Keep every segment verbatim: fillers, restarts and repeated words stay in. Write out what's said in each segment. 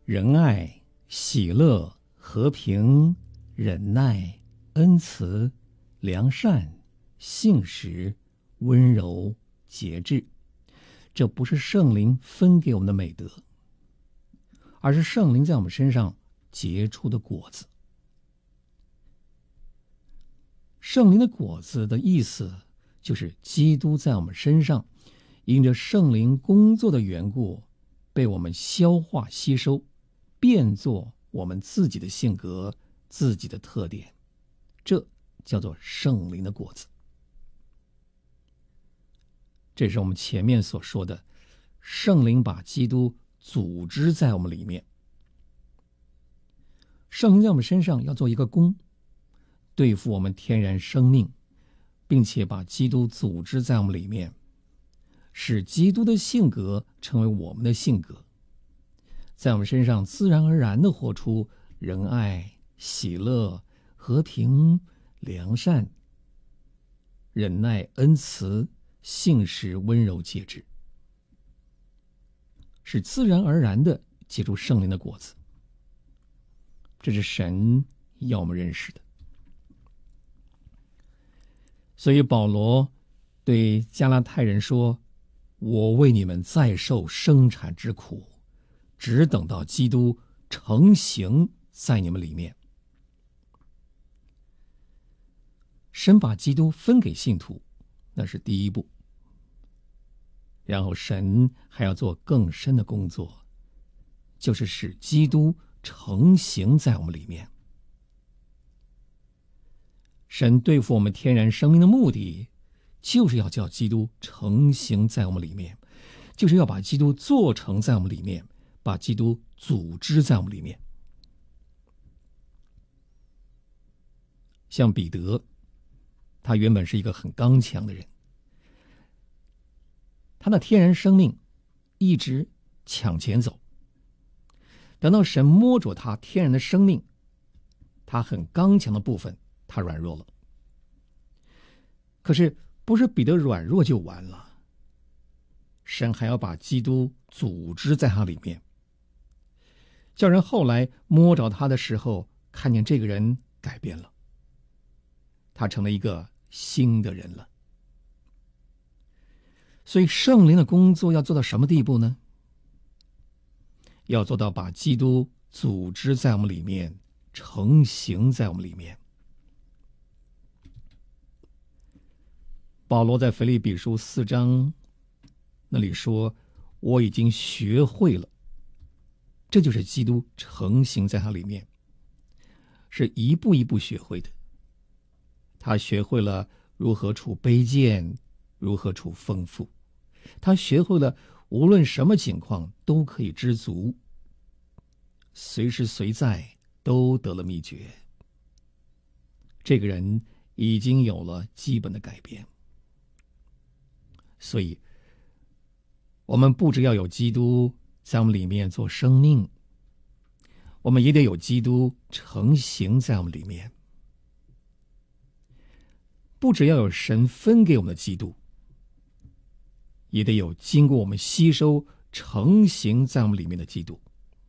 仁爱、喜乐、和平、忍耐、恩慈、良善、信实、温柔、节制。这不是圣灵分给我们的美德，而是圣灵在我们身上结出的果子。圣灵的果子的意思就是基督在我们身上因着圣灵工作的缘故被我们消化吸收，变作我们自己的性格、自己的特点，这叫做圣灵的果子。这是我们前面所说的，圣灵把基督组织在我们里面。圣灵在我们身上要做一个工，对付我们天然生命，并且把基督组织在我们里面，使基督的性格成为我们的性格，在我们身上自然而然地活出仁爱、喜乐、和平、良善、忍耐、恩慈、信实、温柔、节制，是自然而然地结出圣灵的果子。这是神要我们认识的。所以保罗对加拉太人说，我为你们再受生产之苦，只等到基督成形在你们里面。神把基督分给信徒，那是第一步。然后神还要做更深的工作，就是使基督成形在我们里面。神对付我们天然生命的目的，就是要叫基督成形在我们里面，就是要把基督做成在我们里面，把基督组织在我们里面。像彼得，他原本是一个很刚强的人，他的天然生命一直抢前走，等到神摸着他天然的生命，他很刚强的部分他软弱了。可是不是彼得软弱就完了，神还要把基督组织在他里面，叫人后来摸着他的时候，看见这个人改变了，他成了一个新的人了。所以圣灵的工作要做到什么地步呢？要做到把基督组织在我们里面，成形在我们里面。保罗在腓立比书四章那里说，我已经学会了，这就是基督成形在他里面，是一步一步学会的。他学会了如何处卑贱，如何处丰富，他学会了无论什么情况都可以知足，随时随在都得了秘诀。这个人已经有了基本的改变。所以我们不只要有基督在我们里面做生命，我们也得有基督成形在我们里面。不只要有神分给我们的基督，也得有经过我们吸收成形在我们里面的基督。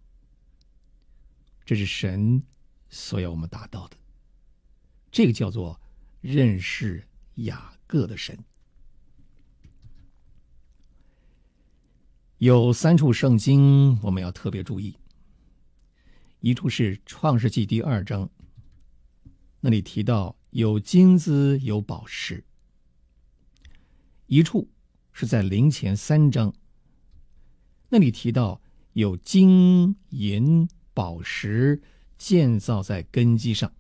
这是神所要我们达到的，这个叫做认识雅各的神。有三处圣经我们要特别注意，一处是创世纪第二章，那里提到有金子有宝石；一处是在灵前三章，那里提到有金银宝石建造在根基上；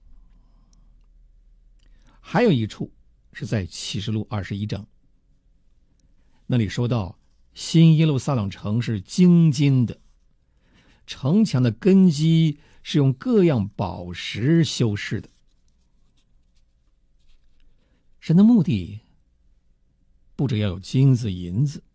还有一处是在启示录二十一章，那里说到新耶路撒冷城是精金的，城墙的根基是用各样宝石修饰的。神的目的不只要有金子银子，